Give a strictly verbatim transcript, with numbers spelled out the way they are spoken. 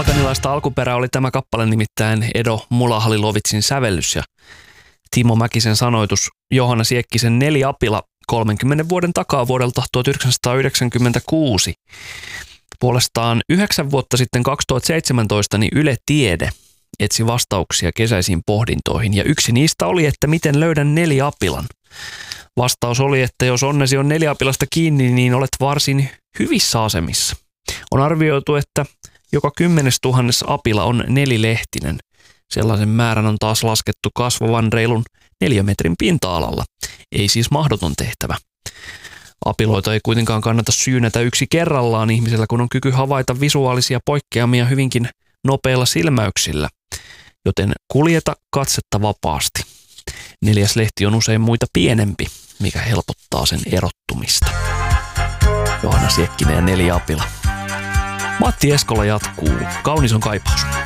Balkanilaista alkuperää oli tämä kappale nimittäin Edo Mula-Halilovitsin sävellys ja Timo Mäkisen sanoitus. Johanna Siekkisen Neli Apila kolmenkymmenen vuoden takaa vuodelta tuhatyhdeksänsataayhdeksänkymmentäkuusi. Puolestaan yhdeksän vuotta sitten kaksituhattaseitsemäntoista niin Yle Tiede etsi vastauksia kesäisiin pohdintoihin ja yksi niistä oli, että miten löydän neliapilan. Vastaus oli, että jos onnesi on neliapilasta kiinni, niin olet varsin hyvissä asemissa. On arvioitu, että joka kymmenes tuhannes apila on nelilehtinen. Sellaisen määrän on taas laskettu kasvavan reilun neliömetrin pinta-alalla. Ei siis mahdoton tehtävä. Apiloita ei kuitenkaan kannata syynätä yksi kerrallaan ihmisellä, kun on kyky havaita visuaalisia poikkeamia hyvinkin nopeilla silmäyksillä. Joten kuljeta katsetta vapaasti. Neljäs lehti on usein muita pienempi, mikä helpottaa sen erottumista. Johanna Siekkinen ja Neli Apila. Matti Eskola jatkuu. Kaunis on kaipaus.